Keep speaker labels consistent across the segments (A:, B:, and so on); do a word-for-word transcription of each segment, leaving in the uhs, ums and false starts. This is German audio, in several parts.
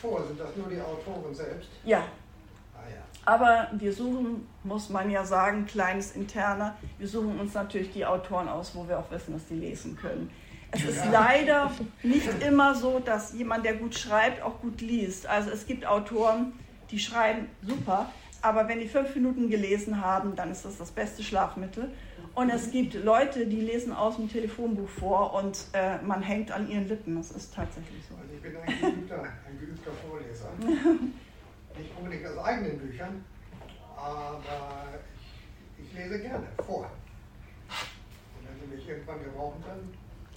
A: vor? Sind das nur die Autoren selbst?
B: Ja.
A: Ah, ja.
B: Aber wir suchen, muss man ja sagen, kleines Interner, wir suchen uns natürlich die Autoren aus, wo wir auch wissen, dass die lesen können. Es ist leider nicht immer so, dass jemand, der gut schreibt, auch gut liest. Also es gibt Autoren, die schreiben super, aber wenn die fünf Minuten gelesen haben, dann ist das das beste Schlafmittel. Und es gibt Leute, die lesen aus dem Telefonbuch vor und äh, man hängt an ihren Lippen. Das ist tatsächlich so.
A: Also ich bin ein geübter, ein geübter Vorleser. Nicht unbedingt aus eigenen Büchern, aber ich, ich lese gerne vor. Und wenn Sie mich irgendwann gebrauchen können.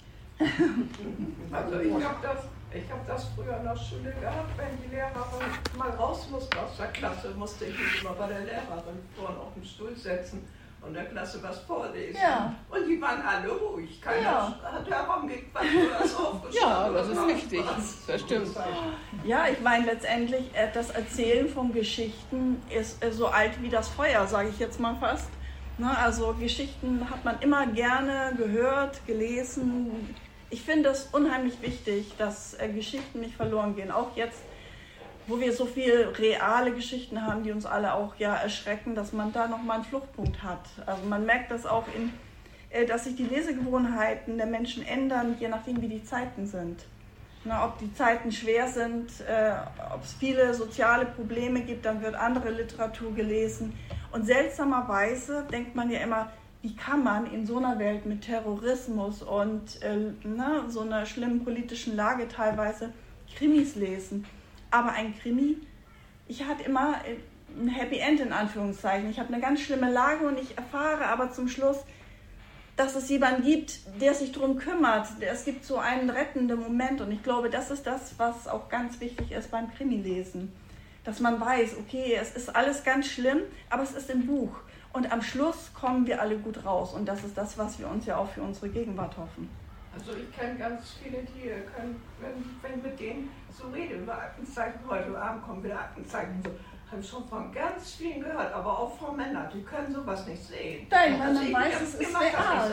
C: Also ich habe das, ich hab das früher in der Schule gehabt, wenn die Lehrerin mal raus musste aus der Klasse, musste ich mich immer bei der Lehrerin vorne auf den Stuhl setzen und der Klasse was vorlesen.
B: Ja.
C: Und die waren alle ruhig. Keiner
B: Ja.
C: hat herumgequatscht oder das aufgeschrieben.
D: Ja, das ist richtig. Das stimmt.
B: Ja, ich meine letztendlich, äh, das Erzählen von Geschichten ist äh, so alt wie das Feuer, sage ich jetzt mal fast. Ne, also Geschichten hat man immer gerne gehört, gelesen. Ich finde es unheimlich wichtig, dass äh, Geschichten nicht verloren gehen. Auch jetzt, wo wir so viele reale Geschichten haben, die uns alle auch ja erschrecken, dass man da nochmal einen Fluchtpunkt hat. Also man merkt das auch, in, äh, dass sich die Lesegewohnheiten der Menschen ändern, je nachdem wie die Zeiten sind. Na, ob die Zeiten schwer sind, äh, ob es viele soziale Probleme gibt, dann wird andere Literatur gelesen. Und seltsamerweise denkt man ja immer, wie kann man in so einer Welt mit Terrorismus und äh, na, so einer schlimmen politischen Lage teilweise Krimis lesen. Aber ein Krimi, ich hatte immer ein Happy End in Anführungszeichen. Ich habe eine ganz schlimme Lage und ich erfahre aber zum Schluss, dass es jemanden gibt, der sich darum kümmert. Es gibt so einen rettenden Moment und ich glaube, das ist das, was auch ganz wichtig ist beim Krimilesen. Dass man weiß, okay, es ist alles ganz schlimm, aber es ist im Buch. Und am Schluss kommen wir alle gut raus. Und das ist das, was wir uns ja auch für unsere Gegenwart hoffen.
C: Also ich kenne ganz viele, die können, wenn, wenn mit denen so rede über Aktenzeichen, heute Abend kommen wieder Aktenzeichen, so, habe ich schon von ganz vielen gehört, aber auch von Männern, die können sowas nicht sehen.
B: Nein, man
C: also
B: weiß, es ist real.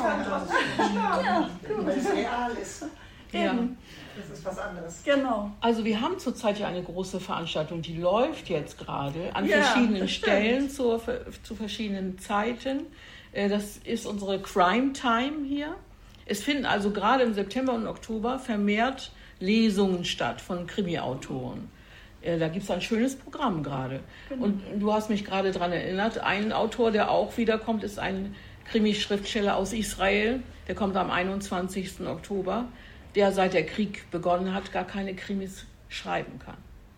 C: Genau.
B: Ja,
A: Wenn es real ist,
D: Ja.
A: das ist was anderes.
B: Genau.
D: Also wir haben zurzeit ja eine große Veranstaltung, die läuft jetzt gerade an
B: Ja,
D: verschiedenen
B: das
D: Stellen zur, zu verschiedenen Zeiten. Das ist unsere Crime Time hier. Es finden also gerade im September und Oktober vermehrt Lesungen statt von Krimi-Autoren. Da gibt es ein schönes Programm gerade. Genau. Und du hast mich gerade daran erinnert, ein Autor, der auch wiederkommt, ist ein Krimi-Schriftsteller aus Israel. Der kommt am einundzwanzigsten Oktober, der seit der Krieg begonnen hat, gar keine Krimis schreiben kann.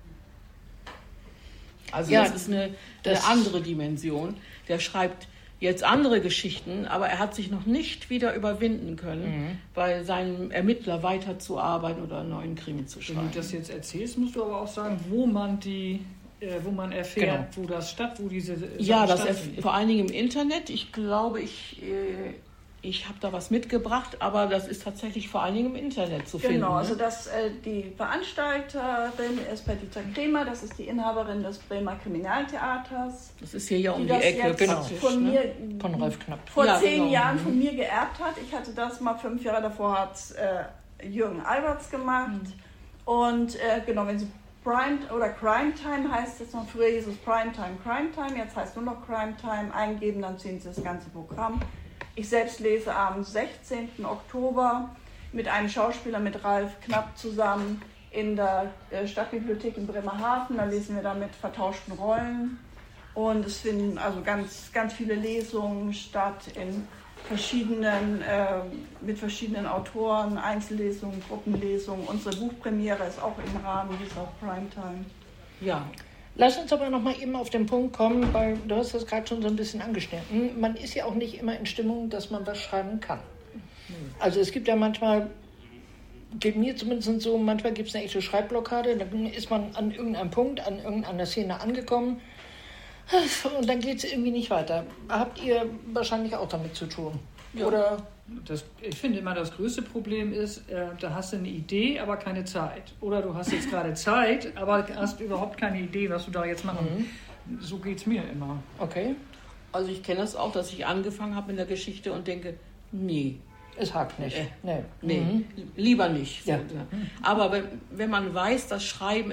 D: Also ja, das ist eine, das eine andere Dimension. Der schreibt jetzt andere Geschichten, aber er hat sich noch nicht wieder überwinden können, mhm. bei seinem Ermittler weiterzuarbeiten oder einen neuen Krimi zu schreiben.
E: Wenn du das jetzt erzählst, musst du aber auch sagen, wo man die, äh, wo man erfährt, genau. wo das statt, wo diese Sachen
D: ja, das erf- vor allen Dingen im Internet. Ich glaube, ich äh, ich habe da was mitgebracht, aber das ist tatsächlich vor allen Dingen im Internet zu finden.
B: Genau,
D: ne?
B: also das, äh, die Veranstalterin ist Perdita Kremer, das ist die Inhaberin des Bremer Kriminaltheaters.
D: Das ist hier ja um die,
B: die
D: Ecke,
B: genau. Von,
D: ne?
B: mir,
D: von Ralf Knapp.
B: Vor
D: ja,
B: zehn
D: genau.
B: Jahren von mir geerbt hat. Ich hatte das mal fünf Jahre davor, hat äh, Jürgen Alberts gemacht. Mhm. Und äh, genau, wenn Sie Prime oder Crime Time heißt es noch, früher hieß es Prime Time, Crime Time, jetzt heißt nur noch Crime Time, eingeben, dann sehen Sie das ganze Programm. Ich selbst lese am sechzehnten Oktober mit einem Schauspieler, mit Ralf Knapp zusammen in der Stadtbibliothek in Bremerhaven. Da lesen wir dann mit vertauschten Rollen. Und es finden also ganz, ganz viele Lesungen statt in verschiedenen, äh, mit verschiedenen Autoren, Einzellesungen, Gruppenlesungen. Unsere Buchpremiere ist auch im Rahmen dieser Primetime.
D: Ja.
F: Lass uns aber noch mal eben auf den Punkt kommen, weil du hast das gerade schon so ein bisschen angeschnitten. Man ist ja auch nicht immer in Stimmung, dass man was schreiben kann. Also es gibt ja manchmal, geht mir zumindest so, manchmal gibt es eine echte Schreibblockade, dann ist man an irgendeinem Punkt, an irgendeiner Szene angekommen und dann geht es irgendwie nicht weiter. Habt ihr wahrscheinlich auch damit zu tun?
E: Ja.
F: Oder?
E: Das, ich finde immer, das größte Problem ist, äh, da hast du eine Idee, aber keine Zeit. Oder du hast jetzt gerade Zeit, aber hast überhaupt keine Idee, was du da jetzt machen. Mhm. So geht es mir immer.
F: Okay.
D: Also ich kenne das auch, dass ich angefangen habe in der Geschichte und denke, nee.
F: Es hakt nicht.
D: Äh,
F: nee,
D: nee.
F: Mhm.
D: Lieber nicht.
F: Ja.
D: Aber wenn, wenn man weiß, dass Schreiben